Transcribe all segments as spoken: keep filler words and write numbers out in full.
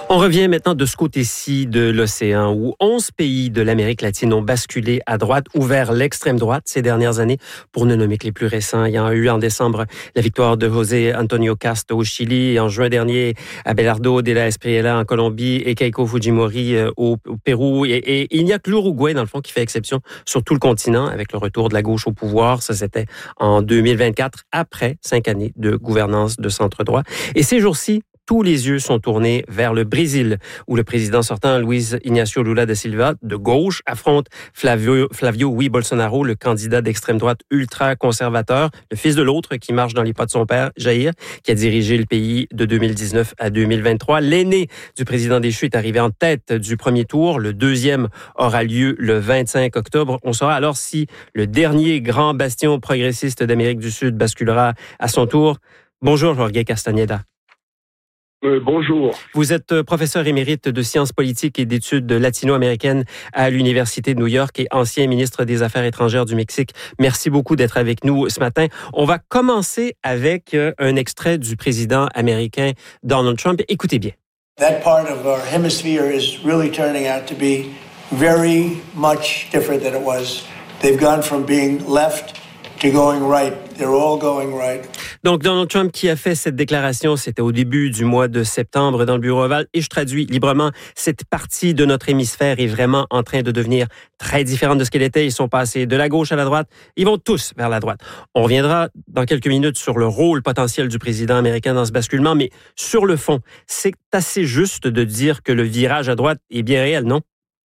On revient maintenant de ce côté-ci de l'océan où onze pays de l'Amérique latine ont basculé à droite ou vers l'extrême droite ces dernières années, pour ne nommer que les plus récents. Il y a eu en décembre la victoire de José Antonio Cast au Chili, et en juin dernier Abelardo de la Espriella en Colombie et Keiko Fujimori au, au Pérou. Et, et, et il n'y a que l'Uruguay, dans le fond, qui fait exception sur tout le continent avec le retour de la gauche au pouvoir. Ça, c'était en deux mille vingt-quatre, après cinq années de gouvernance de centre-droit. Et ces jours-ci, tous les yeux sont tournés vers le Brésil, où le président sortant, Luiz Inácio Lula da Silva, de gauche, affronte Flavio, Flavio oui, Bolsonaro, le candidat d'extrême droite ultra-conservateur, le fils de l'autre qui marche dans les pas de son père, Jair, qui a dirigé le pays de deux mille dix-neuf à deux mille vingt-trois. L'aîné du président déchu est arrivé en tête du premier tour. Le deuxième aura lieu le vingt-cinq octobre. On saura alors si le dernier grand bastion progressiste d'Amérique du Sud basculera à son tour. Bonjour, Jorge Castañeda. Euh, bonjour. Vous êtes professeur émérite de sciences politiques et d'études latino-américaines à l'Université de New York et ancien ministre des Affaires étrangères du Mexique. Merci beaucoup d'être avec nous ce matin. On va commencer avec un extrait du président américain Donald Trump. Écoutez bien. That part of our hemisphere is really turning out to be very much different than it was. They've gone from being left to going right. They're all going right. Donc, Donald Trump qui a fait cette déclaration, c'était au début du mois de septembre dans le Bureau ovale. Et je traduis librement, cette partie de notre hémisphère est vraiment en train de devenir très différente de ce qu'elle était. Ils sont passés de la gauche à la droite. Ils vont tous vers la droite. On reviendra dans quelques minutes sur le rôle potentiel du président américain dans ce basculement. Mais sur le fond, c'est assez juste de dire que le virage à droite est bien réel, non?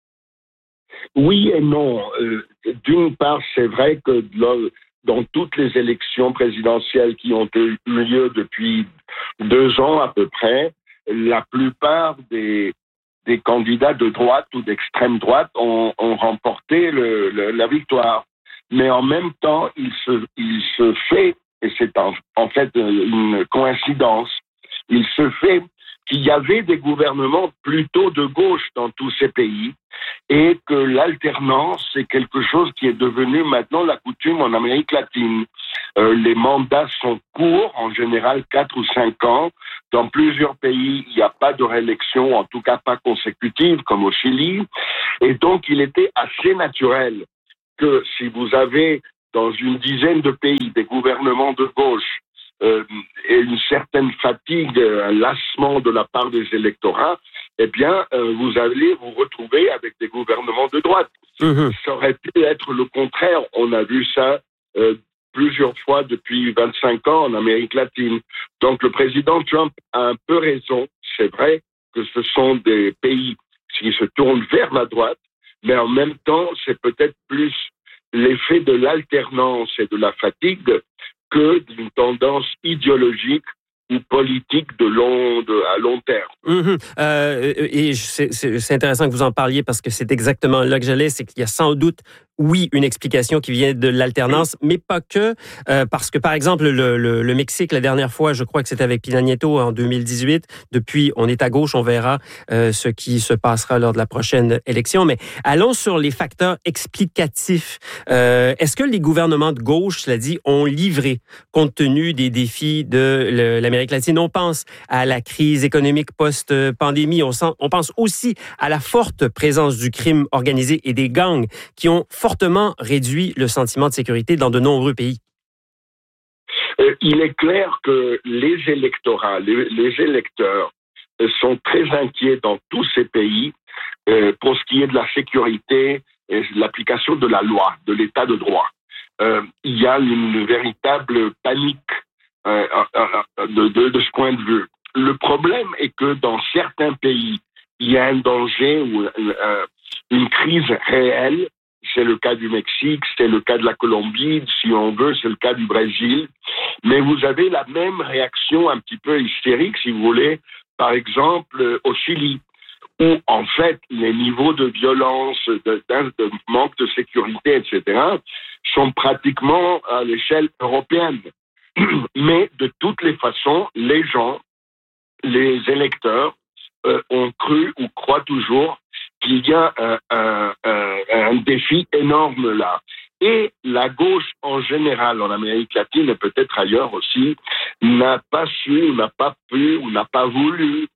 Oui et non. Euh, d'une part, c'est vrai que le dans toutes les élections présidentielles qui ont eu lieu depuis deux ans à peu près, la plupart des, des candidats de droite ou d'extrême droite ont, ont remporté le, le, la victoire. Mais en même temps, il se, il se fait, et c'est en, en fait une coïncidence, il se fait qu'il y avait des gouvernements plutôt de gauche dans tous ces pays et que l'alternance, c'est quelque chose qui est devenu maintenant la coutume en Amérique latine. Euh, les mandats sont courts, en général quatre ou cinq ans. Dans plusieurs pays, il n'y a pas de réélection, en tout cas pas consécutive, comme au Chili. Et donc, il était assez naturel que si vous avez dans une dizaine de pays des gouvernements de gauche, Euh, et une certaine fatigue, un lassement de la part des électorats, eh bien, euh, vous allez vous retrouver avec des gouvernements de droite. Mmh. Ça aurait pu être le contraire. On a vu ça euh, plusieurs fois depuis vingt-cinq ans en Amérique latine. Donc, le président Trump a un peu raison. C'est vrai que ce sont des pays qui se tournent vers la droite, mais en même temps, c'est peut-être plus l'effet de l'alternance et de la fatigue que d'une tendance idéologique ou politique de long, de, à long terme. Mmh. Euh, et c'est, c'est, c'est intéressant que vous en parliez parce que c'est exactement là que j'allais, c'est qu'il y a sans doute, oui, une explication qui vient de l'alternance, mais pas que, euh, parce que, par exemple, le, le, le Mexique, la dernière fois, je crois que c'était avec Peña Nieto en deux mille dix-huit. Depuis, on est à gauche, on verra euh, ce qui se passera lors de la prochaine élection. Mais allons sur les facteurs explicatifs. Euh, est-ce que les gouvernements de gauche, cela dit, ont livré, compte tenu des défis de le, l'Amérique latine? On pense à la crise économique post-pandémie. On, sent, on pense aussi à la forte présence du crime organisé et des gangs qui ont fortement réduit le sentiment de sécurité dans de nombreux pays. Euh, il est clair que les électorats, les, les électeurs euh, sont très inquiets dans tous ces pays euh, pour ce qui est de la sécurité et de l'application de la loi, de l'état de droit. Euh, il y a une véritable panique euh, de, de, de ce point de vue. Le problème est que dans certains pays, il y a un danger ou euh, une crise réelle. C'est le cas du Mexique, c'est le cas de la Colombie, si on veut, c'est le cas du Brésil. Mais vous avez la même réaction un petit peu hystérique, si vous voulez, par exemple au Chili, où en fait les niveaux de violence, de, de, de manque de sécurité, et cetera, sont pratiquement à l'échelle européenne. Mais de toutes les façons, les gens, les électeurs, euh, ont cru ou croient toujours qu'il y a un, un, un, un défi énorme là. Et la gauche en général, en Amérique latine et peut-être ailleurs aussi, n'a pas su, n'a pas pu ou n'a pas voulu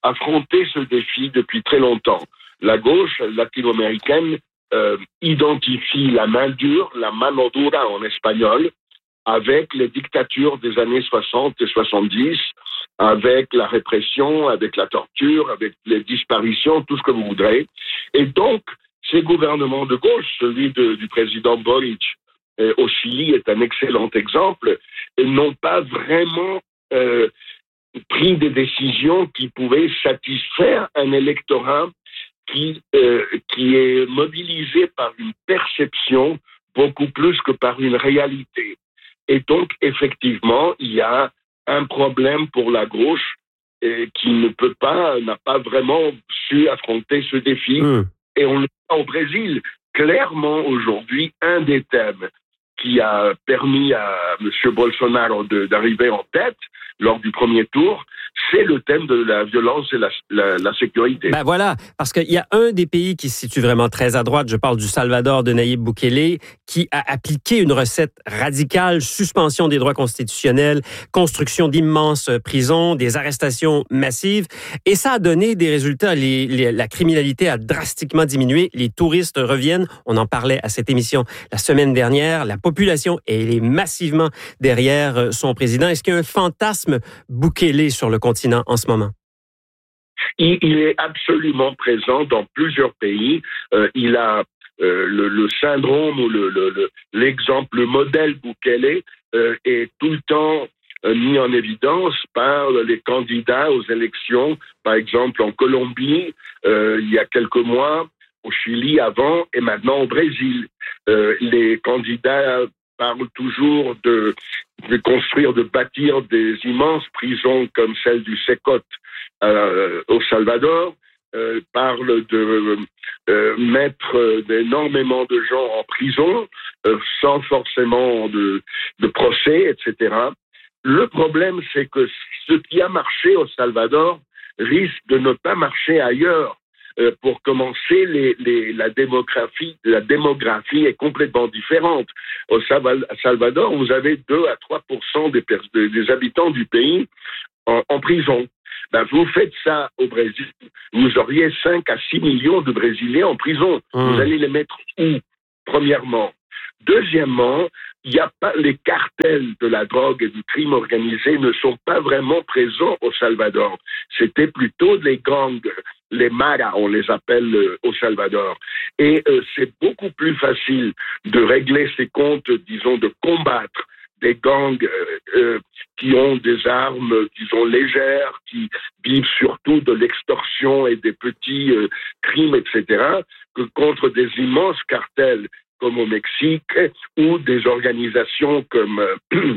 affronté ce défi depuis très longtemps. La gauche latino-américaine euh, identifie la main dure, la mano dura en espagnol, avec les dictatures des années soixante et soixante-dix, avec la répression, avec la torture, avec les disparitions, tout ce que vous voudrez. Et donc, ces gouvernements de gauche, celui de, du président Boric euh, au Chili est un excellent exemple, et n'ont pas vraiment euh, pris des décisions qui pouvaient satisfaire un électorat qui, euh, qui est mobilisé par une perception beaucoup plus que par une réalité. Et donc, effectivement, il y a un problème pour la gauche et qui ne peut pas, n'a pas vraiment su affronter ce défi. Mmh. Et on le voit au Brésil. Clairement, aujourd'hui, un des thèmes qui a permis à M. Bolsonaro de, d'arriver en tête lors du premier tour, c'est le thème de la violence et la, la, la sécurité. Ben voilà, parce qu'il y a un des pays qui se situe vraiment très à droite, je parle du Salvador de Nayib Bukele, qui a appliqué une recette radicale, suspension des droits constitutionnels, construction d'immenses prisons, des arrestations massives, et ça a donné des résultats. Les, les, la criminalité a drastiquement diminué, les touristes reviennent, on en parlait à cette émission la semaine dernière, la population elle est massivement derrière son président. Est-ce qu'il y a un fantasme Bukele sur le continent en ce moment? Il, il est absolument présent dans plusieurs pays. Euh, il a euh, le, le syndrome ou le, le, le, l'exemple, le modèle Bukele euh, est tout le temps euh, mis en évidence par les candidats aux élections. Par exemple, en Colombie, euh, il y a quelques mois, au Chili avant et maintenant au Brésil. Euh, les candidats parlent toujours de, de construire, de bâtir des immenses prisons comme celle du Sécot euh, au Salvador, euh, parlent de euh, mettre énormément de gens en prison euh, sans forcément de, de procès, et cetera. Le problème, c'est que ce qui a marché au Salvador risque de ne pas marcher ailleurs. Euh, pour commencer, les, les, la démographie, la démographie est complètement différente. Au Salvador, vous avez deux à trois pour cent des, des habitants du pays en, en prison. Ben, vous faites ça au Brésil, vous auriez cinq à six millions de Brésiliens en prison. Mmh. Vous allez les mettre où, premièrement? Deuxièmement, il y a pas, les cartels de la drogue et du crime organisé ne sont pas vraiment présents au Salvador. C'était plutôt les gangs, les maras, on les appelle euh, au Salvador. Et euh, c'est beaucoup plus facile de régler ces comptes, disons, de combattre des gangs euh, euh, qui ont des armes, disons, légères, qui vivent surtout de l'extorsion et des petits euh, crimes, et cetera, que contre des immenses cartels comme au Mexique, ou des organisations comme euh,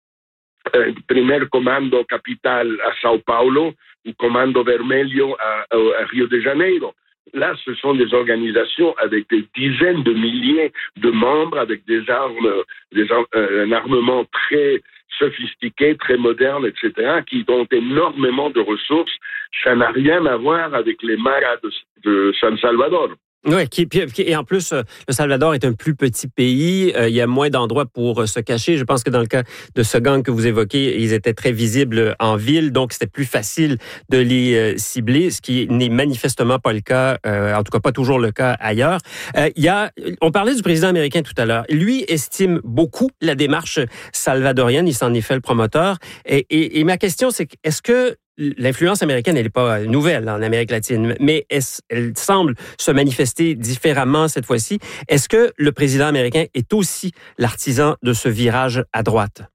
euh, Primer Comando Capital à Sao Paulo ou Comando Vermelho à, à, à Rio de Janeiro. Là, ce sont des organisations avec des dizaines de milliers de membres, avec des armes, des, euh, un armement très sophistiqué, très moderne, et cetera, qui ont énormément de ressources. Ça n'a rien à voir avec les maras de, de San Salvador. Oui, qui, qui, et en plus, le Salvador est un plus petit pays. Euh, il y a moins d'endroits pour se cacher. Je pense que dans le cas de ce gang que vous évoquez, ils étaient très visibles en ville, donc c'était plus facile de les euh, cibler, ce qui n'est manifestement pas le cas, euh, en tout cas pas toujours le cas ailleurs. Euh, il y a, on parlait du président américain tout à l'heure. Lui estime beaucoup la démarche salvadorienne. Il s'en est fait le promoteur. Et, et, et ma question, c'est est-ce que l'influence américaine, elle n'est pas nouvelle en Amérique latine, mais elle semble se manifester différemment cette fois-ci. Est-ce que le président américain est aussi l'artisan de ce virage à droite?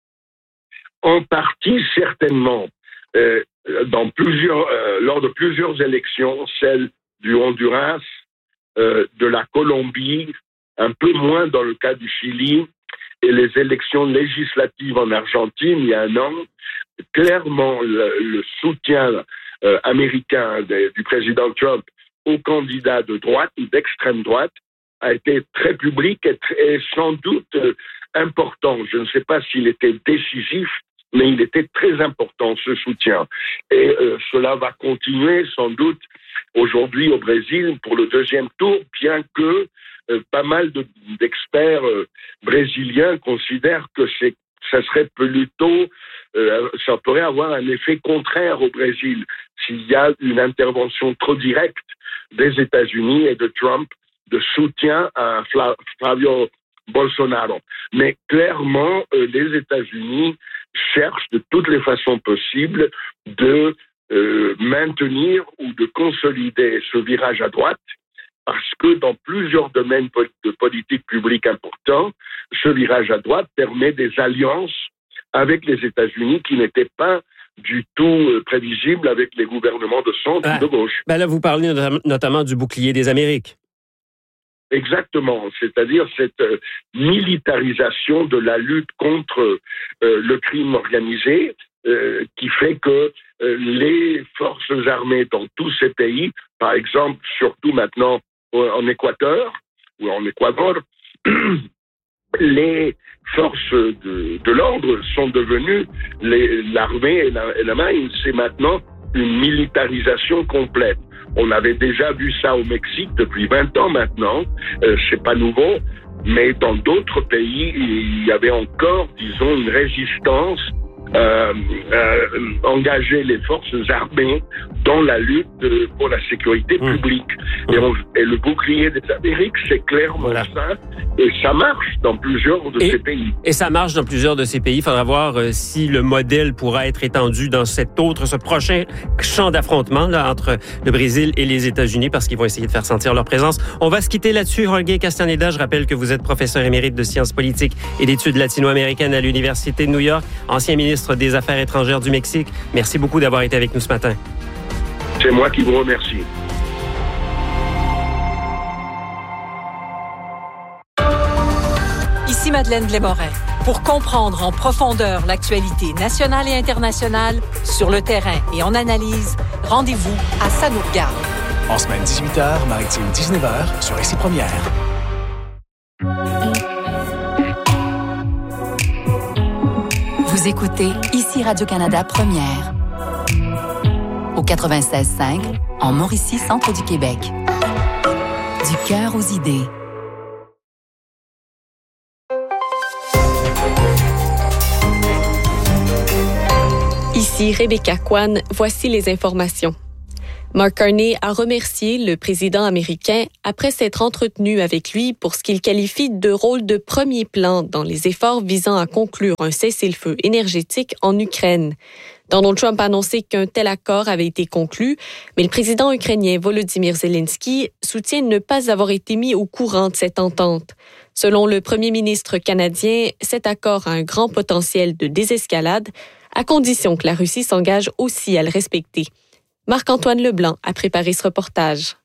En partie, certainement. Euh, dans plusieurs, euh, lors de plusieurs élections, celle du Honduras, euh, de la Colombie, un peu moins dans le cas du Chili, et les élections législatives en Argentine il y a un an, clairement le, le soutien euh, américain de, du président Trump aux candidats de droite ou d'extrême droite a été très public et, très, et sans doute euh, important. Je ne sais pas s'il était décisif, mais il était très important, ce soutien. Et euh, cela va continuer sans doute aujourd'hui au Brésil pour le deuxième tour, bien que euh, pas mal de, d'experts euh, brésiliens considèrent que c'est ça serait plutôt, euh, ça pourrait avoir un effet contraire au Brésil s'il y a une intervention trop directe des États-Unis et de Trump de soutien à Fla- Flavio Bolsonaro. Mais clairement, euh, les États-Unis cherchent de toutes les façons possibles de euh, maintenir ou de consolider ce virage à droite, parce que dans plusieurs domaines de politique publique importants, ce virage à droite permet des alliances avec les États-Unis qui n'étaient pas du tout prévisibles avec les gouvernements de centre ah, ou de gauche. Ben là, vous parlez notamment du bouclier des Amériques. Exactement, c'est-à-dire cette euh, militarisation de la lutte contre euh, le crime organisé euh, qui fait que euh, les forces armées dans tous ces pays, par exemple, surtout maintenant euh, en Équateur ou en Équateur, les forces de, de l'ordre sont devenues, les, l'armée et la, et la marine, c'est maintenant une militarisation complète. On avait déjà vu ça au Mexique depuis vingt ans maintenant, euh, c'est pas nouveau, mais dans d'autres pays, il y avait encore, disons, une résistance euh, euh, engager les forces armées dans la lutte euh, pour la sécurité mmh. publique. Mmh. Et, on, et le bouclier des Amériques, c'est clairement voilà. ça. Et ça marche dans plusieurs de et, ces pays. Et ça marche dans plusieurs de ces pays. Il faudra voir euh, si le modèle pourra être étendu dans cet autre, ce prochain champ d'affrontement là, entre le Brésil et les États-Unis, parce qu'ils vont essayer de faire sentir leur présence. On va se quitter là-dessus. Jorge Castaneda, je rappelle que vous êtes professeur émérite de sciences politiques et d'études latino-américaines à l'Université de New York, ancien ministre des Affaires étrangères du Mexique. Merci beaucoup d'avoir été avec nous ce matin. C'est moi qui vous remercie. Ici Madeleine Blais-Morin. Pour comprendre en profondeur l'actualité nationale et internationale, sur le terrain et en analyse, rendez-vous à Ça nous regarde. En semaine dix-huit heures, maritime dix-neuf heures, sur Ici Première. Vous écoutez Ici Radio-Canada Première. Au quatre-vingt-seize cinq, en Mauricie, centre du Québec. Du cœur aux idées. Ici Rebecca Kwan, voici les informations. Mark Carney a remercié le président américain après s'être entretenu avec lui pour ce qu'il qualifie de rôle de premier plan dans les efforts visant à conclure un cessez-le-feu énergétique en Ukraine. Donald Trump a annoncé qu'un tel accord avait été conclu, mais le président ukrainien Volodymyr Zelensky soutient ne pas avoir été mis au courant de cette entente. Selon le premier ministre canadien, cet accord a un grand potentiel de désescalade, à condition que la Russie s'engage aussi à le respecter. Marc-Antoine Leblanc a préparé ce reportage.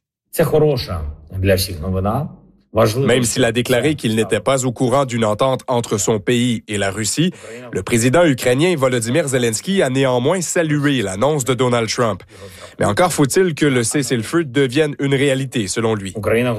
Même s'il a déclaré qu'il n'était pas au courant d'une entente entre son pays et la Russie, le président ukrainien Volodymyr Zelensky a néanmoins salué l'annonce de Donald Trump. Mais encore faut-il que le cessez-le-feu devienne une réalité, selon lui.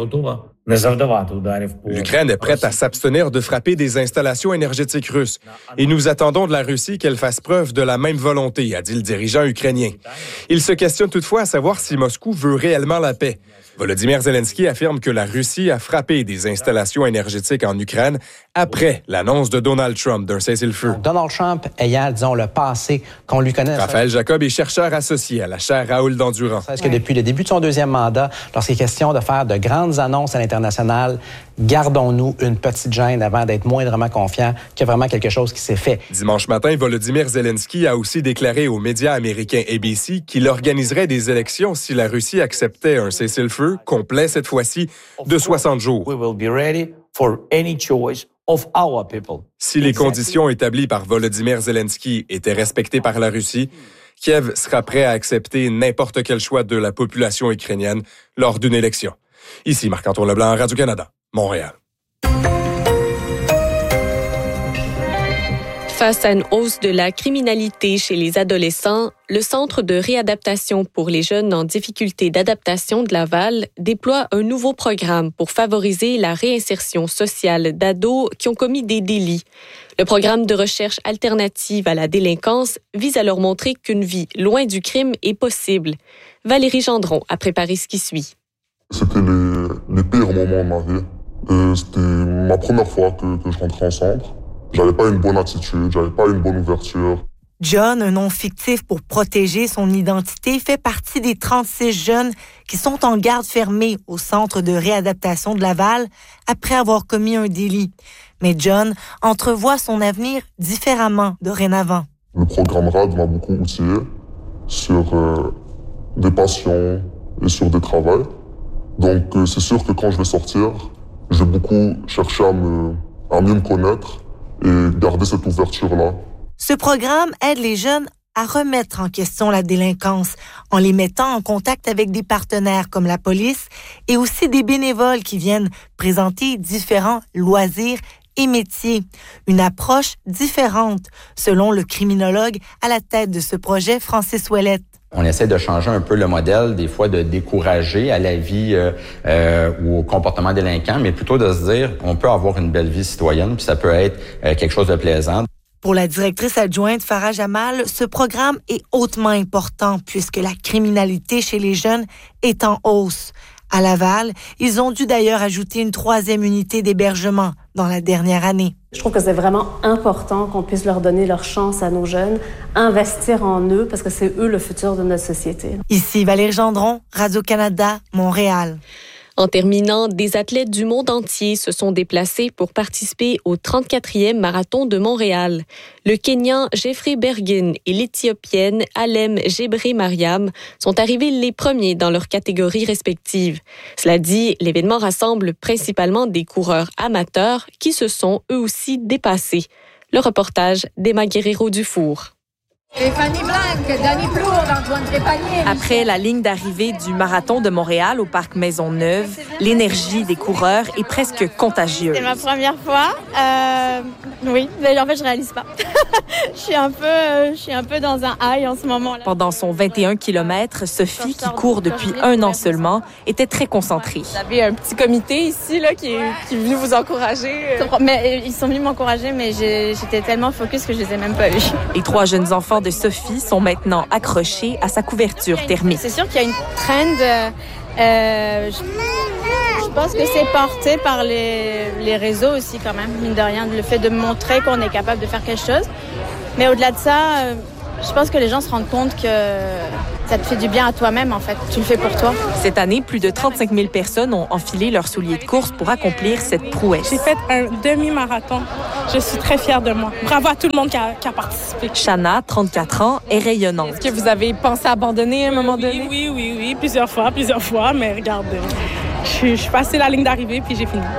L'Ukraine est prête à s'abstenir de frapper des installations énergétiques russes. Et nous attendons de la Russie qu'elle fasse preuve de la même volonté, a dit le dirigeant ukrainien. Il se questionne toutefois à savoir si Moscou veut réellement la paix. Volodymyr Zelensky affirme que la Russie a frappé des installations énergétiques en Ukraine après l'annonce de Donald Trump d'un cessez-le-feu. Donald Trump ayant, disons, le passé qu'on lui connaît. Raphaël Jacob est chercheur associé à la chaire Raoul d'Endurant. Est-ce que depuis le début de son deuxième mandat, lorsqu'il est question de faire de grandes annonces à l'international, gardons-nous une petite gêne avant d'être moindrement confiants qu'il y a vraiment quelque chose qui s'est fait. Dimanche matin, Volodymyr Zelensky a aussi déclaré aux médias américains A B C qu'il organiserait des élections si la Russie acceptait un cessez-le-feu complet cette fois-ci de soixante jours. Si les conditions établies par Volodymyr Zelensky étaient respectées par la Russie, Kiev sera prêt à accepter n'importe quel choix de la population ukrainienne lors d'une élection. Ici Marc-Antoine Leblanc, Radio-Canada, Montréal. Face à une hausse de la criminalité chez les adolescents, le Centre de réadaptation pour les jeunes en difficulté d'adaptation de Laval déploie un nouveau programme pour favoriser la réinsertion sociale d'ados qui ont commis des délits. Le programme de recherche alternative à la délinquance vise à leur montrer qu'une vie loin du crime est possible. Valérie Gendron a préparé ce qui suit. C'était les, les pires moments de ma vie. Et c'était ma première fois que, que je rentrais en centre. J'avais pas une bonne attitude, j'avais pas une bonne ouverture. John, un nom fictif pour protéger son identité, fait partie des trente-six jeunes qui sont en garde fermée au centre de réadaptation de Laval après avoir commis un délit. Mais John entrevoit son avenir différemment dorénavant. Le programme R A D m'a beaucoup outillé sur euh, des passions et sur des travails. Donc euh, c'est sûr que quand je vais sortir, je vais beaucoup chercher à, me, à mieux me connaître et garder cette ouverture-là. Ce programme aide les jeunes à remettre en question la délinquance en les mettant en contact avec des partenaires comme la police et aussi des bénévoles qui viennent présenter différents loisirs et métiers. Une approche différente, selon le criminologue à la tête de ce projet, Francis Ouellette. On essaie de changer un peu le modèle, des fois de décourager à la vie euh, euh, ou au comportement délinquant, mais plutôt de se dire on peut avoir une belle vie citoyenne, puis ça peut être euh, quelque chose de plaisant. Pour la directrice adjointe Farah Jamal, ce programme est hautement important puisque la criminalité chez les jeunes est en hausse. À Laval, ils ont dû d'ailleurs ajouter une troisième unité d'hébergement dans la dernière année. Je trouve que c'est vraiment important qu'on puisse leur donner leur chance à nos jeunes, investir en eux parce que c'est eux le futur de notre société. Ici Valérie Gendron, Radio-Canada, Montréal. En terminant, des athlètes du monde entier se sont déplacés pour participer au trente-quatrième marathon de Montréal. Le Kenyan Jeffrey Bergin et l'Éthiopienne Alem Gebré Mariam sont arrivés les premiers dans leurs catégories respectives. Cela dit, l'événement rassemble principalement des coureurs amateurs qui se sont eux aussi dépassés. Le reportage d'Emma Guerrero-Dufour. Stéphanie Blanc, Dani Plourde, Antoine Trépanier. Après la ligne d'arrivée du marathon de Montréal au parc Maisonneuve, l'énergie des coureurs est presque contagieuse. C'est ma première fois. Euh, oui, mais en fait, je réalise pas. je suis un peu, euh, je suis un peu dans un high en ce moment. Là. Pendant son vingt et un kilomètres, Sophie, qui court depuis un an seulement, était très concentrée. Vous avez un petit comité ici là qui est, qui est venu vous encourager. Mais ils sont venus m'encourager, mais j'ai, j'étais tellement focus que je les ai même pas eus. Les trois jeunes enfants de Sophie sont maintenant accrochés à sa couverture thermique. C'est sûr qu'il y a une trend. Euh, je, je pense que c'est porté par les, les réseaux aussi quand même, mine de rien, le fait de montrer qu'on est capable de faire quelque chose. Mais au-delà de ça, euh, je pense que les gens se rendent compte que ça te fait du bien à toi-même, en fait. Tu le fais pour toi. Cette année, plus de trente-cinq mille personnes ont enfilé leurs souliers de course pour accomplir cette prouesse. J'ai fait un demi-marathon. Je suis très fière de moi. Bravo à tout le monde qui a, qui a participé. Shana, trente-quatre ans, est rayonnante. Est-ce que vous avez pensé à abandonner à un moment donné? Oui, oui, oui, oui, plusieurs fois, plusieurs fois. Mais regarde, je, je suis passée la ligne d'arrivée puis j'ai fini.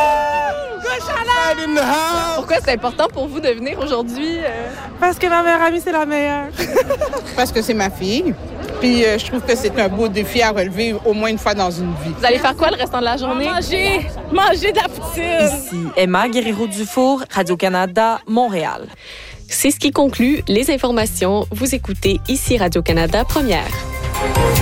Pourquoi c'est important pour vous de venir aujourd'hui? Euh... Parce que ma meilleure amie, c'est la meilleure. Parce que c'est ma fille. Puis euh, je trouve que c'est un beau défi à relever au moins une fois dans une vie. Vous allez faire quoi le restant de la journée? Manger, manger de la poutine. Ici Emma Guerrero-Dufour, Radio-Canada, Montréal. C'est ce qui conclut les informations. Vous écoutez ici Radio-Canada Première.